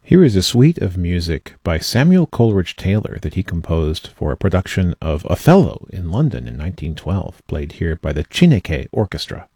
Here is a suite of music by Samuel Coleridge Taylor that he composed for a production of Othello in London in 1912, played here by the Chineke Orchestra.